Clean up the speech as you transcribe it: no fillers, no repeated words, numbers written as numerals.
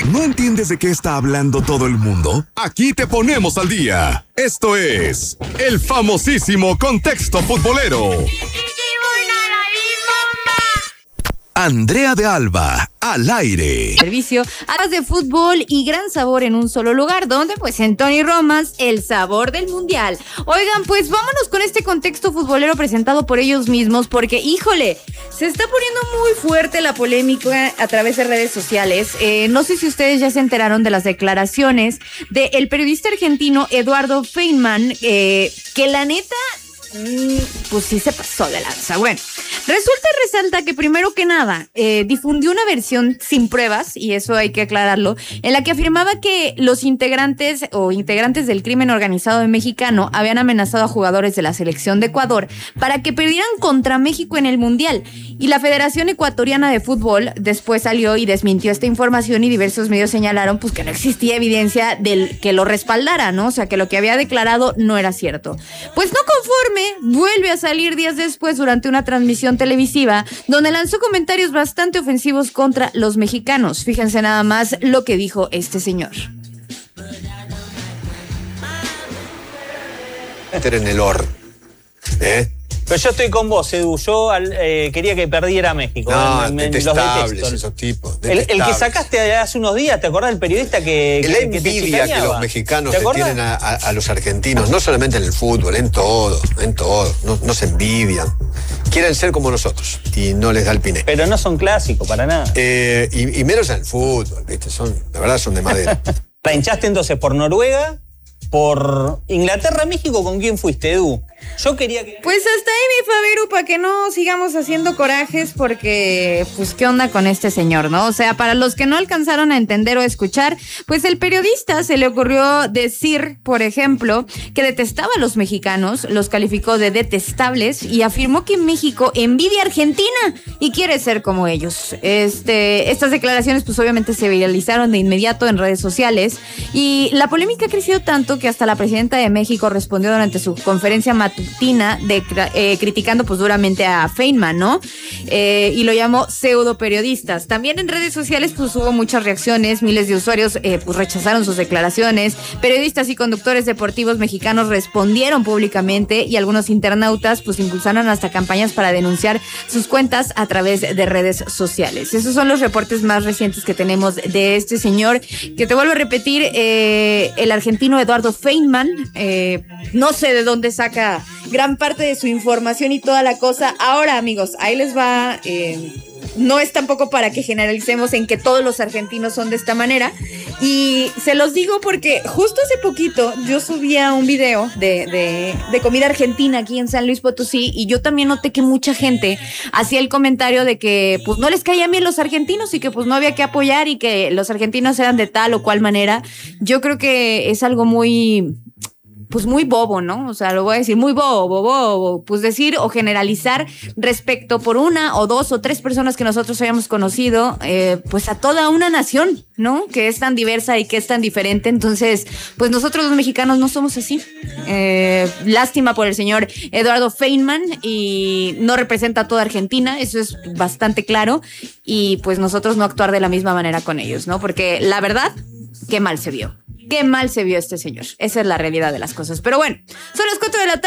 ¿No entiendes de qué está hablando todo el mundo? Aquí te ponemos al día. Esto es el famosísimo Contexto Futbolero. Andrea de Alba, al aire. Servicio, además de fútbol y gran sabor en un solo lugar, donde pues en Tony Romas, el sabor del mundial. Oigan, pues vámonos con este contexto futbolero presentado por ellos mismos, porque híjole, se está poniendo muy fuerte la polémica a través de redes sociales. No sé si ustedes ya se enteraron de las declaraciones del periodista argentino Eduardo Feynman, que la neta, pues sí se pasó de lanza. Bueno, resulta y resalta que primero que nada difundió una versión sin pruebas, y eso hay que aclararlo, en la que afirmaba que los integrantes del crimen organizado mexicano habían amenazado a jugadores de la selección de Ecuador para que perdieran contra México en el Mundial. Y la Federación Ecuatoriana de Fútbol después salió y desmintió esta información, y diversos medios señalaron pues que no existía evidencia del que lo respaldara, ¿no? O sea, que lo que había declarado no era cierto. Pues no conforme, vuelve a salir días después durante una transmisión televisiva donde lanzó comentarios bastante ofensivos contra los mexicanos. Fíjense nada más lo que dijo este señor. Meter en el horno, Pero yo estoy con vos, Edu. Yo quería que perdiera México. No, detestables esos tipos. El que sacaste hace unos días, ¿te acordás del periodista que la envidia que los mexicanos le tienen a los argentinos, no solamente en el fútbol, en todo. No se envidian. Quieren ser como nosotros y no les da el piné. Pero no son clásicos, para nada. Y menos en el fútbol, ¿viste? La verdad son de madera. ¿La hinchaste entonces por Noruega? ¿Por Inglaterra, México? ¿Con quién fuiste, Edu? Yo quería que... Pues hasta ahí, mi Fabiru, para que no sigamos haciendo corajes, porque, pues, ¿qué onda con este señor, no? O sea, para los que no alcanzaron a entender o escuchar, pues el periodista se le ocurrió decir, por ejemplo, que detestaba a los mexicanos, los calificó de detestables y afirmó que México envidia a Argentina y quiere ser como ellos. Estas declaraciones, pues, obviamente se viralizaron de inmediato en redes sociales, y la polémica ha crecido tanto que hasta la presidenta de México respondió durante su conferencia matutina criticando pues duramente a Feynman, ¿no? Y lo llamó pseudo periodistas. También en redes sociales pues hubo muchas reacciones, miles de usuarios pues rechazaron sus declaraciones, periodistas y conductores deportivos mexicanos respondieron públicamente, y algunos internautas pues impulsaron hasta campañas para denunciar sus cuentas a través de redes sociales. Esos son los reportes más recientes que tenemos de este señor, que te vuelvo a repetir, el argentino Eduardo Feynman, no sé de dónde saca gran parte de su información y toda la cosa. Ahora, amigos, ahí les va. No es tampoco para que generalicemos en que todos los argentinos son de esta manera, y se los digo porque justo hace poquito yo subía un video de comida argentina aquí en San Luis Potosí, y yo también noté que mucha gente hacía el comentario de que pues no les caían bien los argentinos y que pues no había que apoyar y que los argentinos eran de tal o cual manera. Yo creo que es algo muy bobo, ¿no? O sea, lo voy a decir, muy bobo, pues decir o generalizar respecto por una o dos o tres personas que nosotros hayamos conocido, pues a toda una nación, ¿no? Que es tan diversa y que es tan diferente. Entonces, pues nosotros los mexicanos no somos así. Lástima por el señor Eduardo Feynman, y no representa a toda Argentina, eso es bastante claro, y pues nosotros no actuar de la misma manera con ellos, ¿no? Porque la verdad, qué mal se vio este señor. Esa es la realidad de las cosas. Pero bueno, son las 4 de la tarde.